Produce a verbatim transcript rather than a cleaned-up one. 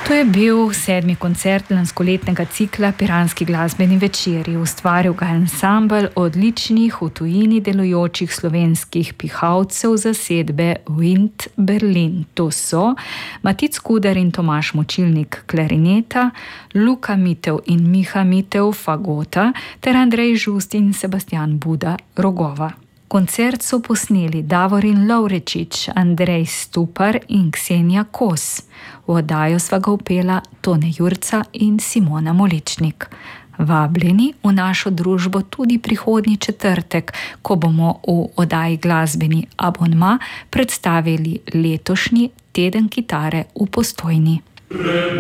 To je bil sedmi koncert lanskoletnega cikla Piranski glasbeni večeri. Ustvaril ga ansambel odličnih v tujini delujočih slovenskih pihalcev zasedbe Wind Berlin. To so Matic Kuder in Tomaž Močilnik klarineta, Luka Mitev in Miha Mitev fagota ter Andrej Žust in Sebastian Buda rogova. Koncert so posneli Davorin Lovrečič, Andrej Stupar in Ksenija Kos. V oddajo sva ga upela Tone Jurca in Simona Moličnik. Vabljeni v našo družbo tudi prihodnji četrtek, ko bomo v oddaji Glasbeni abonma predstavili letošnji teden kitare v Postojni.